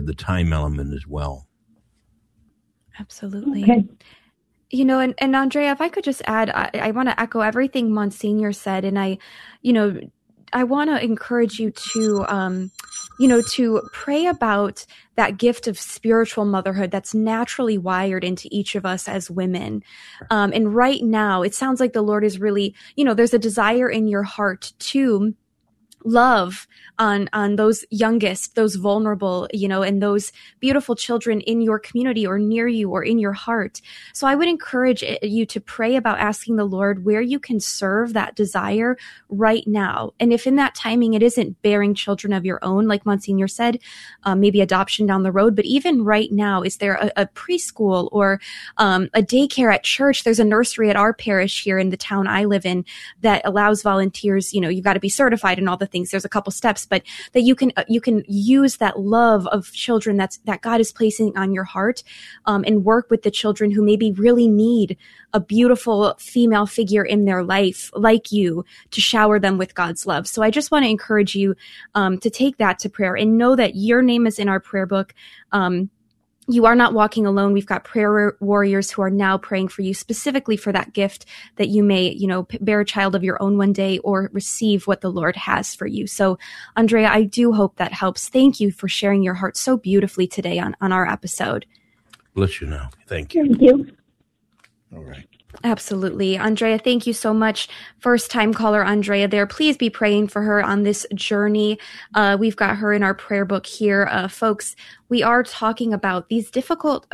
the time element as well. Absolutely. Okay. And Andrea, if I could just add, I want to echo everything Monsignor said, and I want to encourage you to, to pray about that gift of spiritual motherhood that's naturally wired into each of us as women. And right now, it sounds like the Lord is really, there's a desire in your heart to love on those youngest, those vulnerable, and those beautiful children in your community or near you or in your heart. So I would encourage you to pray about asking the Lord where you can serve that desire right now. And if in that timing it isn't bearing children of your own, like Monsignor said, maybe adoption down the road, but even right now, is there a preschool or a daycare at church? There's a nursery at our parish here in the town I live in that allows volunteers, you've got to be certified and all the things. There's a couple steps, but that you can use that love of children that God is placing on your heart, and work with the children who maybe really need a beautiful female figure in their life, like you, to shower them with God's love. So I just want to encourage you to take that to prayer and know that your name is in our prayer book. You are not walking alone. We've got prayer warriors who are now praying for you specifically for that gift that you may, bear a child of your own one day or receive what the Lord has for you. So, Andrea, I do hope that helps. Thank you for sharing your heart so beautifully today on our episode. Bless you now. Thank you. Thank you. All right. Absolutely. Andrea, thank you so much. First time caller Andrea there. Please be praying for her on this journey. We've got her in our prayer book here. Folks, we are talking about these difficult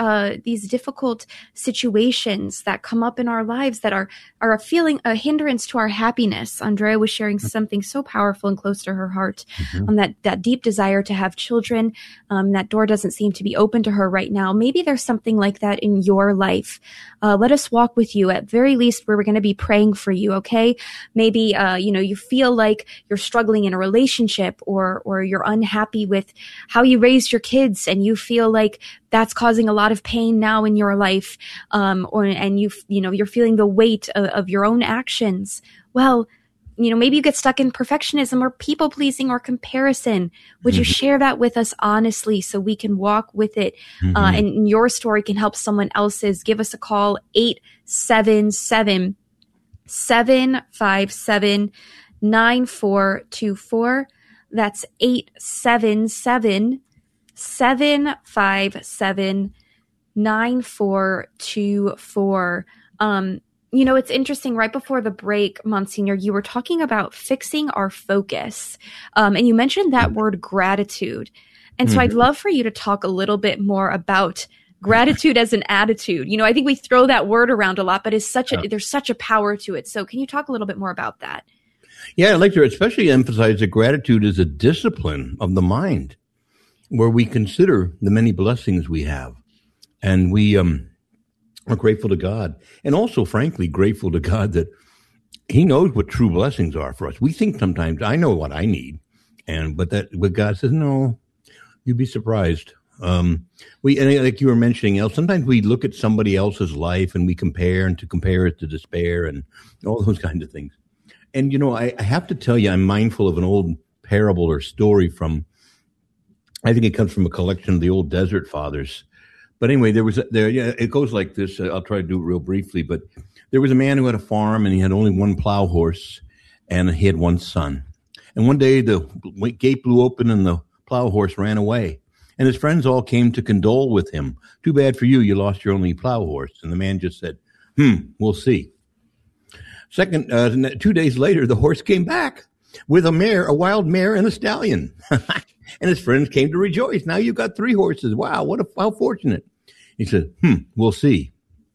situations that come up in our lives that are a hindrance to our happiness. Andrea was sharing something so powerful and close to her heart, on that deep desire to have children. That door doesn't seem to be open to her right now. Maybe there's something like that in your life. Let us walk with you. At very least, we're going to be praying for you. Okay. Maybe, you feel like you're struggling in a relationship or you're unhappy with how you raised your kids and you feel like that's causing a lot of pain now in your life. And you're feeling the weight of your own actions. Well, maybe you get stuck in perfectionism or people pleasing or comparison. Would you share that with us honestly so we can walk with it? And your story can help someone else's. Give us a call, 877-757-9424. That's 877-757-9424. It's interesting. Right before the break, Monsignor, you were talking about fixing our focus. And you mentioned that word gratitude. And so I'd love for you to talk a little bit more about gratitude as an attitude. I think we throw that word around a lot, but there's such a power to it. So can you talk a little bit more about that? Yeah, I'd like to especially emphasize that gratitude is a discipline of the mind where we consider the many blessings we have. And we are grateful to God, and also, frankly, grateful to God that He knows what true blessings are for us. We think sometimes, I know what I need, but God says, no, you'd be surprised. And like you were mentioning, sometimes we look at somebody else's life and we compare it to despair and all those kinds of things. And, I have to tell you, I'm mindful of an old parable or story I think it comes from a collection of the old Desert Fathers. But anyway, it goes like this. I'll try to do it real briefly. But there was a man who had a farm, and he had only one plow horse, and he had one son. And one day the gate blew open, and the plow horse ran away. And his friends all came to condole with him. Too bad for you, you lost your only plow horse. And the man just said, we'll see. 2 days later, the horse came back with a wild mare and a stallion. And his friends came to rejoice. Now you've got 3 horses. Wow, how fortunate. He said, we'll see.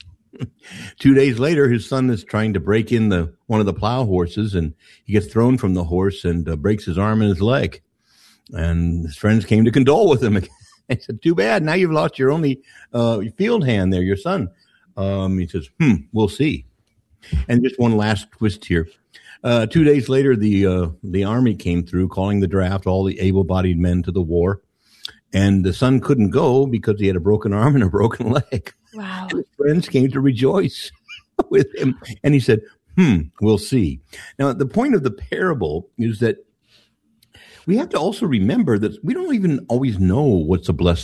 2 days later, his son is trying to break in one of the plow horses, and he gets thrown from the horse and breaks his arm and his leg. And his friends came to condole with him. He said, too bad. Now you've lost your only field hand there, your son. He says, we'll see. And just one last twist here. 2 days later, the army came through, calling the draft, all the able-bodied men to the war. And the son couldn't go because he had a broken arm and a broken leg. Wow. And his friends came to rejoice with him. And he said, we'll see. Now, the point of the parable is that we have to also remember that we don't even always know what's a blessing